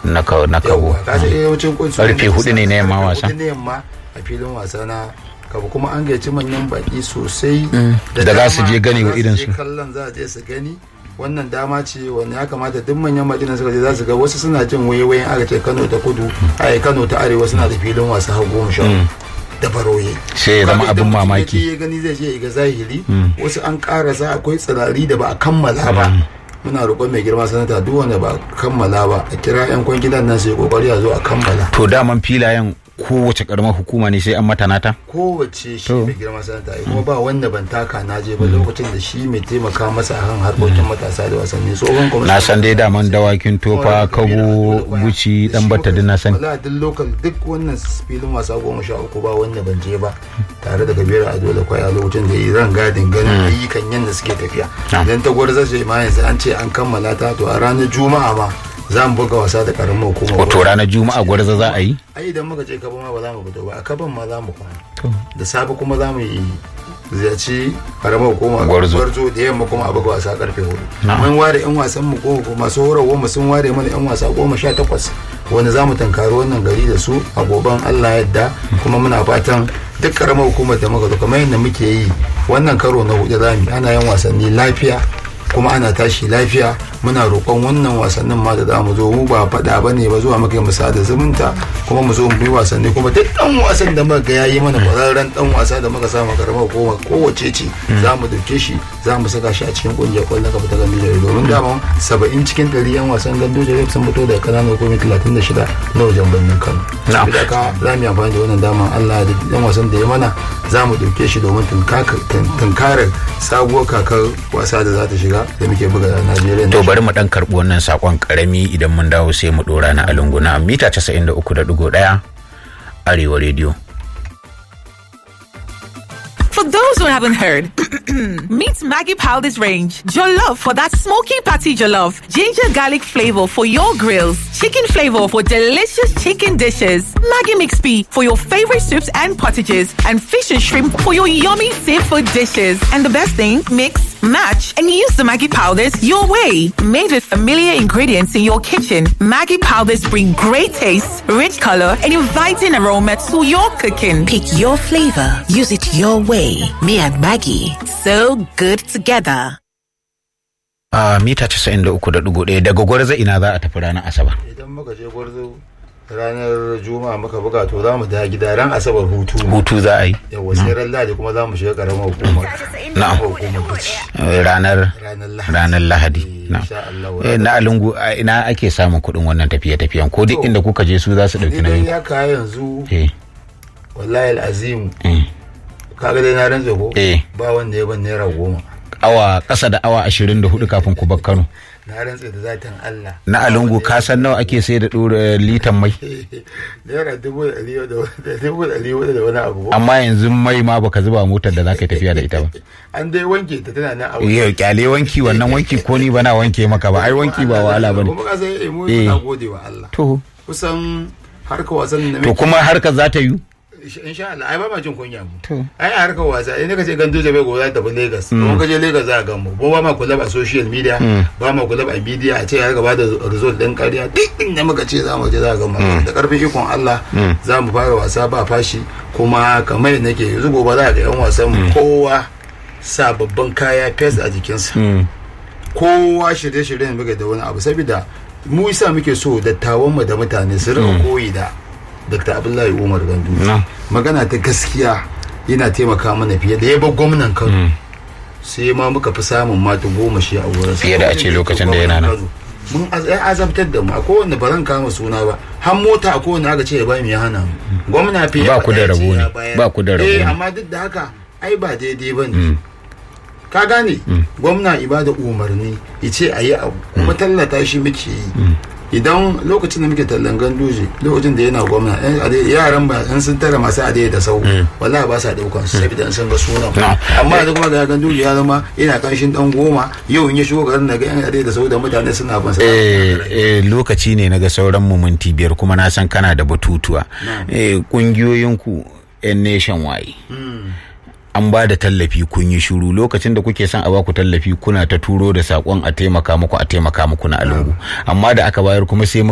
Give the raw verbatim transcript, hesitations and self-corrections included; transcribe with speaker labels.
Speaker 1: na kawo na kawo karfe hudu ne na yamma wasa
Speaker 2: hudu ne yamma a filin wasa na Kabo, kuma an gaici manyan baki sosai
Speaker 1: da za su je gani wa idan su
Speaker 2: kallon za a je su gani. Wannan dama ce wanda ya kamata duk manyan madinan suka je za su ga wasu suna jin wayewayen aka ce Kano ta kudu ai Kano ta arewa suna da filin wasa har goma sha da baroye
Speaker 1: sai ya zama abin mamaki
Speaker 2: ya gani zai je ga zahiri wasu an karasa akwai tsirari da ba a kammala ba. Muna roƙon mai girma sanata duk wanda ba a kammala ba a kira yan kwan gidan nan sai kokari a zo a kammala.
Speaker 1: To daman filayen kowace karamar hukuma ne sai an mata nata?
Speaker 2: Kowace shi mai girma sanata kuma ba wanda ban taka na je ba lokacin da shi mai taimaka masa a kan harkokin matasa da wasanni tsohon kuma
Speaker 1: na san dai daman dawakin tofa Kabo Buci dan batta din na san
Speaker 2: wala duk lokal duk wannan filin wasa goma sha uku ba wanda ban je ba tare da Kabiru Ado da Kwaya lokacin da yi ran gadin ganin ayyukan yanda suke tafiya. Idan ta gwarza ce ma yanzu an ce an kammala ta to a ranar Juma'a ma za mu buga wasa da karamar hukuma.
Speaker 1: Wato ranar Juma'a gwarza za a yi?
Speaker 2: Ai idan muka je Kabo ma ba za mu fito ba, a Kaban ma za mu kwana. Da safe kuma za mu yi ziyarci karamar hukuma Gwarzo da yamma kuma a buga wasa karfe hudu. Mun ware yan wasan mu ko masu horarwa mu sun ware mana yan wasa goma sha takwas wanda za mu tankari wannan gari da su a goban Allah yadda, kuma muna fatan duk karamar hukumar da muka zo kamar yadda muke yi wannan karo na hudu za mu ana yin wasanni lafiya kuma ana tashi lafiya. Muna roƙon wannan wasannin ma da za mu zo mu ba faɗa ba ne ba zuwa muka yi musa da zumunta kuma mu zo mu yi wasanni kuma duk ɗan wasan da muka yayi mana ƙwararren ɗan wasa da muka samu karamar goma kowace ce za mu dauke shi za mu saka shi a cikin ƙungiyar ƙwallon kafa ta Ganduje domin daman saba'in cikin ɗari yan wasan Ganduje sun fito daga ƙananan hukumomi talatin da shida na wajen birnin Kano. Saboda ka za mu yi amfani da wannan daman Allah da yan wasan da ya mana za mu dauke shi domin tunkarar sabuwar kakar wasa da za ta shiga da muke buga a Najeriya.
Speaker 1: Bari mu dan karbi wannan sakon karami idan mun dawo sai mu dora na alunguna mita casa'in da uku da digo ɗaya Arewa Radio.
Speaker 3: For those who haven't heard, meet Maggie Powder's range. Jollof for that smoky patty jollof. Ginger garlic flavor for your grills. Chicken flavor for delicious chicken dishes. Maggie Mix P for your favorite soups and pottages. And fish and shrimp for your yummy seafood dishes. And the best thing, mix, match, and use the Maggie Powders your way. Made with familiar ingredients in your kitchen, Maggie Powders bring great taste, rich color, and inviting aroma to your cooking.
Speaker 4: Pick your flavor. Use it your way. Me and Maggie, so good together.
Speaker 1: Uh, mita casa'in da uku da digo ɗaya daga Gwarzo ina za a tafi ranar Asabar.
Speaker 2: Idan muka je Gwarzo ranar Juma'a muka buga to za mu da gida ran Asabar hutu.
Speaker 1: Hutu za a yi.
Speaker 2: Yawa sai ran Lahadi kuma za mu shiga karamar hukumar.
Speaker 1: Na'am. Ranar ranar Lahadi. Na'am. Na Alungu ina ake samun kuɗin wannan tafiye-tafiyen ko duk inda kuka je su za su ɗauki nauyi.
Speaker 2: Ya ka yanzu. Wallahi al'azim. Kaga dai na rantsa ko ba wanda ya ban naira goma
Speaker 1: awa kasa da awa ashirin da hudu kafin ku bar Kano.
Speaker 2: Na rantsa da zatin Allah
Speaker 1: na Alungu ka san nawa ake sai da dora litan mai
Speaker 2: naira dubu da dubu da da wani abu,
Speaker 1: amma yanzu mai ma baka zuba motar da zaka tafiya da ita ba.
Speaker 2: An dai wanke ta tana na aure
Speaker 1: yau kyale wanki wannan wanki ko ni bana wanke maka ba ai wanki ba wahala bane
Speaker 2: kuma ka sai mu na gode wa Allah
Speaker 1: to
Speaker 2: kusan harka wasan da
Speaker 1: to kuma harka za ta yi
Speaker 2: insha Allah ai ba ma jin kunya mu ai a harkar wasa idan kace Ganduje bai goza ta Lagos kuma kaje Lagos za ka ga mu ba ma kula ba social media ba ma kula ba media a ce ya ga ba da result din kariya duk inda muka ce za mu je za ka ga mu da karfin ikon Allah za mu fara wasa ba fashi kuma kamar nake yanzu gobe za ka ga yan wasan mu kowa sa babban kaya fes a jikinsa kowa shirye-shiryen muke da wani abu saboda mu isa muke so dattawan mu da mutane su rika koyi da Dokta Abdullahi Umar Ganduje. Magana ta gaskiya yana taimaka mana fiye da yaba gwamnan Kano. Sai ma muka fi samun mata goma shi a wurin
Speaker 1: fiye da a ce lokacin da yana nan.
Speaker 2: Mun azabtar da mu a kowanne ba zan kama suna ba. Har mota a kowanne aka ce ya ba mu ya hana mu. Gwamna fiye
Speaker 1: ba ku da rabo ne. Ba ku da rabo ne.
Speaker 2: Eh amma duk da haka ai ba daidai bane. Ka gane gwamna ibada umarni yace ayi abu kuma tallata shi muke yi. Idan lokacin da muke tallan Ganduje lokacin da yana gwamna yaran ba an sun tara masu adai da sau wallahi ba sa daukan su saboda an san ga sunan amma yanzu kuma ga Ganduje ya zama yana kanshin dan goma yau in ya shigo garin da ga yan adai da sau da mutane suna ban sa
Speaker 1: eh eh lokaci ne naga sauran mu minti biyar kuma na san kana da batutuwa eh kungiyoyin ku yan nation waye an ba da tallafi kun yi shiru lokacin da kuke son a baku tallafi kuna ta turo da sakon a taimaka muku a taimaka muku na Alungu amma da aka bayar kuma sai